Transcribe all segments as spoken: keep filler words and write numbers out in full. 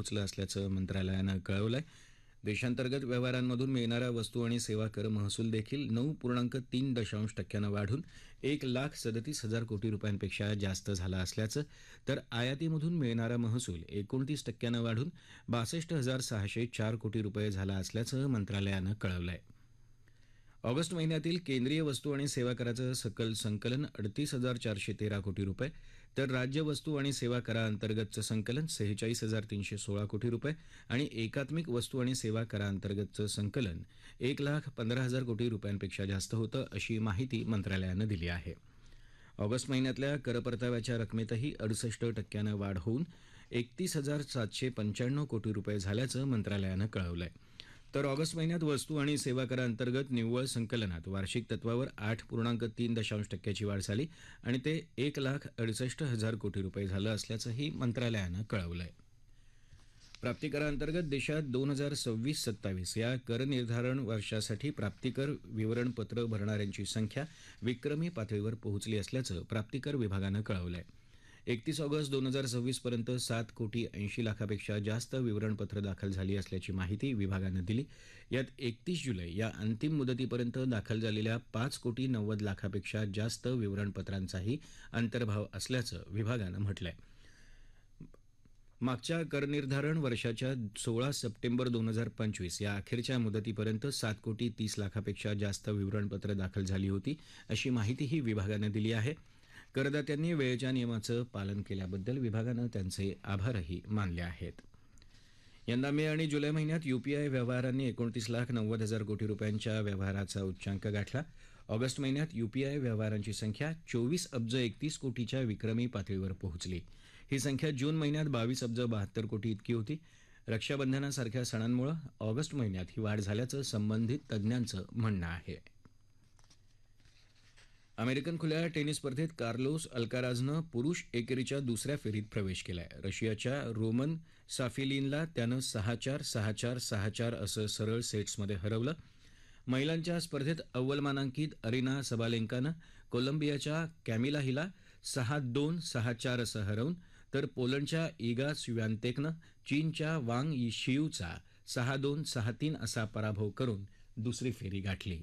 पोहोचलं असल्याचं मंत्रालयानं कळवलं आहे. देशांतर्गत व्यवहारांमधून मिळणारा वस्तू आणि सेवा कर महसूल देखील नऊ पूर्णांक तीन दशांश टक्क्यानं वाढून एक लाख सदतीस हजार कोटी रुपयांपेक्षा जास्त झाला असल्याचं, तर आयातीमधून मिळणारा महसूल एकोणतीस टक्क्यानं वाढून बासष्ट हजार सहाशे चार कोटी रुपये झाला असल्याचं मंत्रालयानं कळवलं आहे. ऑगस्ट महिन्यातील केंद्रीय वस्तू आणि सेवा कराचं सकल संकलन अडतीस हजार चारशे तेरा कोटी रुपये, तर राज्य वस्तू आणि सेवा कराअंतर्गतचं संकलन सेहेचाळीस हजार तीनशे सोळा कोटी रुपये आणि एकात्मिक वस्तू आणि सेवा कराअंतर्गतचं संकलन एक लाख पंधरा हजार कोटी रुपयांपेक्षा जास्त होतं, अशी माहिती मंत्रालयानं दिली आहे. ऑगस्ट महिन्यातल्या करपरताव्याच्या रकमेतही अडुसष्ट टक्क्यानं वाढ होऊन एकतीस हजार सातशे पंच्याण्णव कोटी रुपये झाल्याचं मंत्रालयानं कळवलं आहे. तर ऑगस्ट महिन्यात वस्तू आणि सेवा कराअंतर्गत निव्वळ संकलनात वार्षिक तत्वावर आठ पूर्णांक तीन दशांश टक्क्याची वाढ झाली आणि ते एक लाख अडुसष्ट हजार कोटी रुपये झालं असल्याचंही मंत्रालयानं कळवलं आहे. प्राप्तिकराअंतर्गत देशात दोन हजार सव्वीस सत्तावीस या कर निर्धारण वर्षासाठी प्राप्तिकर विवरणपत्र भरणाऱ्यांची संख्या विक्रमी पातळीवर पोहोचली असल्याचं प्राप्तिकर विभागानं कळवलं आहे. एकतीस ऑगस्ट दोन हजार सव्वीस पर्यंत सात कोटी ऐंशी लाखापेक्षा जास्त विवरणपत्र दाखल झाली असल्याची माहिती विभागानं दिली. यात एकतीस जुलै या अंतिम मुदतीपर्यंत दाखल झालेल्या पाच कोटी नव्वद लाखापेक्षा जास्त विवरणपत्रांचाही अंतर्भाव असल्याचं विभागानं म्हटलं आहे. मागच्या करनिर्धारण वर्षाच्या सोळा सप्टेंबर दोन हजार पंचवीस या अखेरच्या मुदतीपर्यंत सात कोटी तीस लाखापेक्षा जास्त विवरणपत्र दाखल झाली होती, अशी माहितीही विभागानं दिली आहे. करदात्यांनी वेळेच्या नियमाचं पालन केल्याबद्दल विभागानं त्यांचे आभारही मानले आहेत. यंदा मे आणि जुलै महिन्यात यूपीआय व्यवहारांनी एकोणतीस लाख नव्वद हजार कोटी रुपयांच्या व्यवहाराचा उच्चांक गाठला. ऑगस्ट महिन्यात यूपीआय व्यवहारांची संख्या चोवीस अब्ज एकतीस कोटीच्या विक्रमी पातळीवर पोहोचली. ही संख्या जून महिन्यात बावीस अब्ज बहात्तर कोटी इतकी होती. रक्षाबंधनासारख्या सणांमुळे ऑगस्ट महिन्यात ही वाढ झाल्याचं संबंधित तज्ज्ञांचं म्हणणं आहे. अमेरिकन खुल्या टेनिस स्पर्धेत कार्लोस अल्काराझनं पुरुष एकेरीच्या दुसऱ्या फेरीत प्रवेश केलाय. रशियाच्या रोमन साफिलिनला त्यानं सहा चार सहा चार सहा चार असं सरळ सेट्समध्ये हरवलं. महिलांच्या स्पर्धेत अव्वल मानांकित अरिना सबालेंकानं कोलंबियाच्या कॅमिला हिला सहा दोन सहा चार असं हरवून, तर पोलंडच्या इगा स्वियातेकनं चीनच्या वांग शियूचा सहा दोन सहा तीन असा पराभव करून दुसरी फेरी गाठली.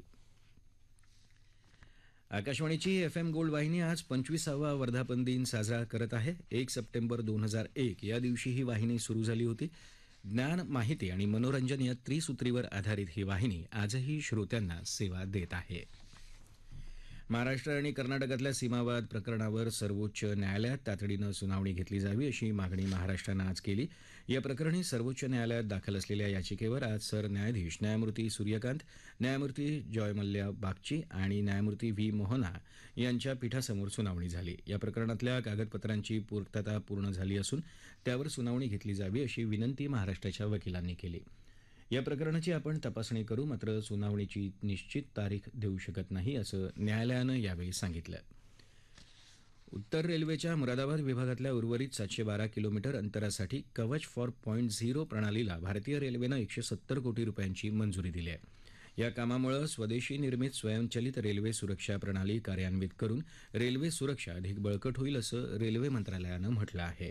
आकाशवाणीची एफ एम गोल्ड वाहिनी आज पंचवीसावा वर्धापन दिन साजरा करत आहे. एक सप्टेंबर दोन हजार एक या दिवशी ही वाहिनी सुरू झाली होती. ज्ञान, माहिती आणि मनोरंजन या त्रिसूत्रीवर आधारित ही वाहिनी आजही श्रोत्यांना सेवा देत आहे. महाराष्ट्र आणि कर्नाटकातल्या सीमावाद प्रकरणावर सर्वोच्च न्यायालयात तातडीनं सुनावणी घेतली जावी, अशी मागणी महाराष्ट्रानं आज केली. या प्रकरणी सर्वोच्च न्यायालयात दाखल असलेल्या याचिकेवर आज सरन्यायाधीश न्यायमूर्ती सूर्यकांत, न्यायमूर्ती जॉयमल्ल्या बागची आणि न्यायमूर्ती व्ही मोहना यांच्या पीठासमोर सुनावणी झाली. या प्रकरणातल्या कागदपत्रांची पूर्तता पूर्ण झाली असून त्यावर सुनावणी घेतली जावी, अशी विनंती महाराष्ट्राच्या वकिलांनी केली. या प्रकरणाची आपण तपासणी करू, मात्र सुनावणीची निश्चित तारीख देऊ शकत नाही, असं न्यायालयानं यावेळी सांगितलं. उत्तर रेल्वेच्या मुरादाबाद विभागातल्या उर्वरित सातशे बारा किलोमीटर अंतरासाठी कवच फॉर पॉईंट झिरो प्रणालीला भारतीय रेल्वेनं एकशे सत्तर कोटी रुपयांची मंजुरी दिली आहे. या कामामुळे स्वदेशी निर्मित स्वयंचलित रेल्वे सुरक्षा प्रणाली कार्यान्वित करून रेल्वे सुरक्षा अधिक बळकट होईल, असं रेल्वे मंत्रालयानं म्हटलं आहे.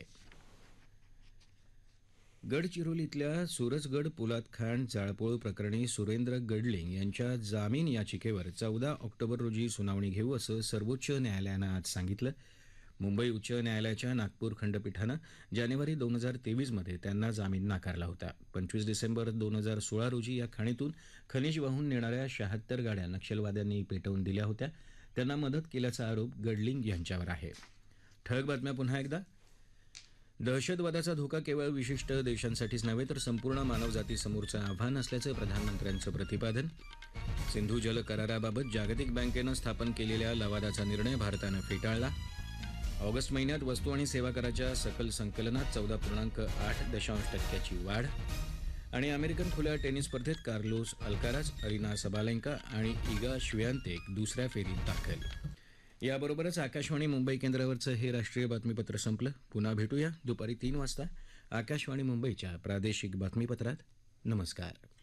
गडचिरोलीतल्या सूरजगड पोलाद खाण जाळपोळ प्रकरणी सुरेंद्र गडलिंग यांच्या जामीन याचिकेवर चौदा ऑक्टोबर रोजी सुनावणी घेऊ, असं सर्वोच्च न्यायालयानं आज सांगितलं. मुंबई उच्च न्यायालयाच्या नागपूर खंडपीठानं जानेवारी दोन हजार तेवीसमध्ये त्यांना जामीन नाकारला होता. पंचवीस डिसेंबर दोन हजार सोळा रोजी या खाणीतून खनिज वाहून नेणाऱ्या शहात्तर गाड्या नक्षलवाद्यांनी पेटवून दिल्या होत्या. त्यांना मदत केल्याचा आरोप गडलिंग यांच्यावर आहे. ठळक बातम्या पुन्हा एकदा. दहशतवादाचा धोका केवळ विशिष्ट देशांसाठीच नव्हे तर संपूर्ण मानवजातीसमोरचं आव्हान असल्याचं प्रधानमंत्र्यांचं प्रतिपादन. सिंधू जल कराराबाबत जागतिक बँकेनं स्थापन केलेल्या लवादाचा निर्णय भारतानं फेटाळला. ऑगस्ट महिन्यात वस्तू आणि सेवा कराच्या सकल संकलनात चौदा पूर्णांक आठ दशांश टक्क्याची वाढ. आणि अमेरिकन खुल्या टेनिस स्पर्धेत कार्लोस अल्काराज, अरिना सबालेंका आणि इगा श्वियातेक दुसऱ्या फेरीत दाखल. याबरोबरच आकाशवाणी मुंबई केंद्रावरचं हे राष्ट्रीय बातमीपत्र संपलं. पुन्हा भेटूया दुपारी तीन वाजता आकाशवाणी मुंबईच्या प्रादेशिक बातमीपत्रात. नमस्कार.